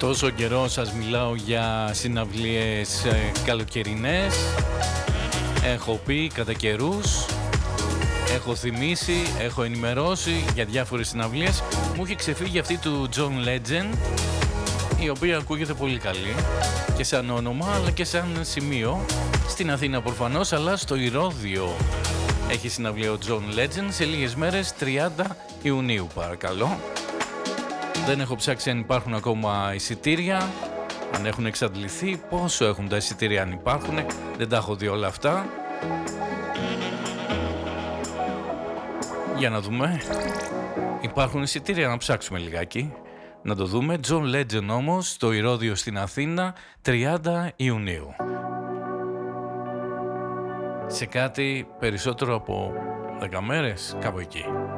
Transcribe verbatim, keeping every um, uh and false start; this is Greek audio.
Τόσο καιρό σας μιλάω για συναυλίες ε, καλοκαιρινές. Έχω πει κατά καιρούς, έχω θυμίσει, έχω ενημερώσει για διάφορες συναυλίες. Μου έχει ξεφύγει αυτή του John Legend, η οποία ακούγεται πολύ καλή και σαν όνομα αλλά και σαν σημείο. Στην Αθήνα προφανώς, αλλά στο Ηρώδειο έχει συναυλία ο John Legend σε λίγες μέρες, τριάντα Ιουνίου παρακαλώ. Δεν έχω ψάξει αν υπάρχουν ακόμα εισιτήρια, αν έχουν εξαντληθεί, πόσο έχουν τα εισιτήρια, αν υπάρχουν. Δεν τα έχω δει όλα αυτά. Για να δούμε. Υπάρχουν εισιτήρια, να ψάξουμε λιγάκι. Να το δούμε. John Legend όμως, στο Ηρώδειο στην Αθήνα, τριάντα Ιουνίου. Σε κάτι περισσότερο από δέκα μέρες, κάπου εκεί.